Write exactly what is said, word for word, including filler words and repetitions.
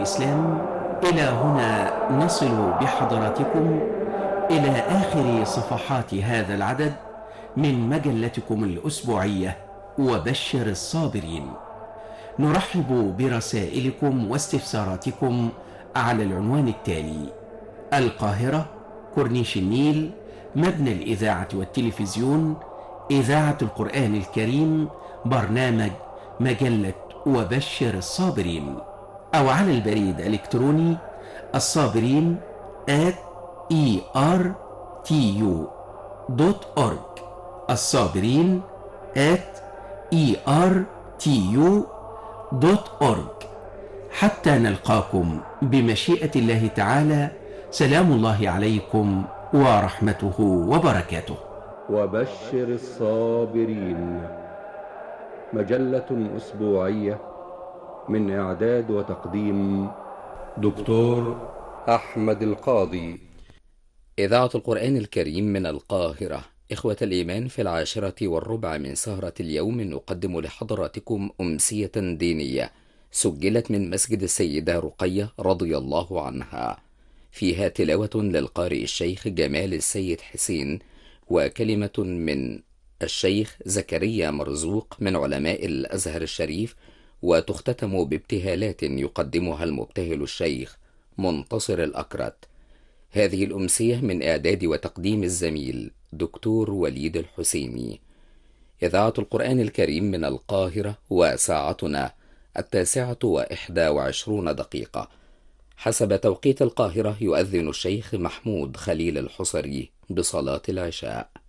الإسلام. إلى هنا نصل بحضراتكم إلى آخر صفحات هذا العدد من مجلتكم الأسبوعية وبشر الصابرين. نرحب برسائلكم واستفساراتكم على العنوان التالي: القاهرة، كورنيش النيل، مبنى الإذاعة والتلفزيون، إذاعة القرآن الكريم، برنامج مجلة وبشر الصابرين. أو على البريد الإلكتروني الصابرين at ertu دوت أورج، الصابرين at ertu دوت أورج. حتى نلقاكم بمشيئة الله تعالى، سلام الله عليكم ورحمته وبركاته. وبشر الصابرين، مجلة أسبوعية من إعداد وتقديم دكتور أحمد القاضي. إذاعة القرآن الكريم من القاهرة. إخوة الإيمان، في العاشرة والربع من سهرة اليوم نقدم لحضراتكم أمسية دينية سجلت من مسجد السيدة رقية رضي الله عنها، فيها تلاوة للقارئ الشيخ جمال السيد حسين وكلمة من الشيخ زكريا مرزوق من علماء الأزهر الشريف، وتختتم بابتهالات يقدمها المبتهل الشيخ منتصر الأكرت. هذه الأمسية من إعداد وتقديم الزميل دكتور وليد الحسيني. إذاعة القرآن الكريم من القاهرة، وساعتنا التاسعة وإحدى وعشرون دقيقة حسب توقيت القاهرة. يؤذن الشيخ محمود خليل الحصري بصلاة العشاء.